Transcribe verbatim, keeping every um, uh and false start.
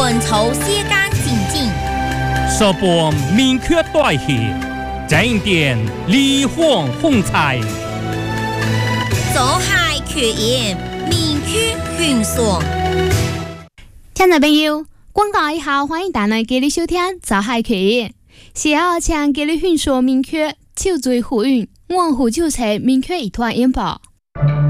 本草世間前進， 說本明確代替，正點離荒風采， 走海缺鹽，明區雲爽。 聽眾朋友，廣告以後歡迎大家繼續收聽《走海缺鹽》，是要請繼續雲爽明區，手水浮雲，我湖就車明區一團演播。